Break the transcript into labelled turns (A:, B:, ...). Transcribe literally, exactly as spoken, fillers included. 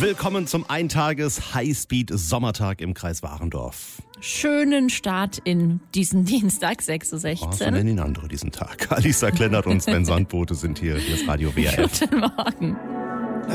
A: Willkommen zum Eintages-Highspeed-Sommertag im Kreis Warendorf.
B: Schönen Start in diesen Dienstag, sechs Uhr
A: Oh,
B: sechzehn.
A: so nennen ihn andere diesen Tag. Alisa Klennert und Sven Sandbote sind hier. Hier ist Radio W R F.
B: Guten Morgen.